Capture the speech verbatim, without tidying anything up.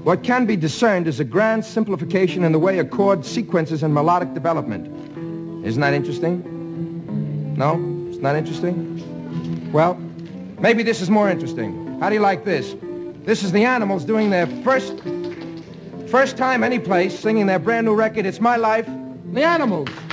What can be discerned is a grand simplification in the way a chord sequences and melodic development. Isn't that interesting? No? It's not interesting? Well, maybe this is more interesting. How do you like this? This is the Animals doing their first, first time any place, singing their brand new record, It's My Life, The Animals.